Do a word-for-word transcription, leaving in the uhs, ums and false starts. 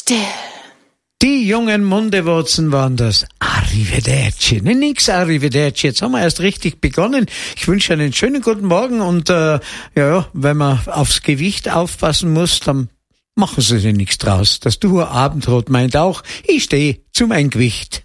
still. Die jungen Mundewurzen waren das. Arrivederci. Ne, nix Arrivederci. Jetzt haben wir erst richtig begonnen. Ich wünsche einen schönen guten Morgen und äh, ja, wenn man aufs Gewicht aufpassen muss, dann machen Sie sich nichts draus. Das Duo Abendrot meint auch, ich stehe zu meinem Gewicht.